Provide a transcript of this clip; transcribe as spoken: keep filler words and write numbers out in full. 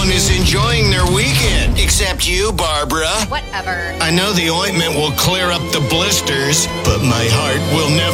Everyone is enjoying their weekend, except you, Barbara. Whatever. I know the ointment will clear up the blisters, but my heart will never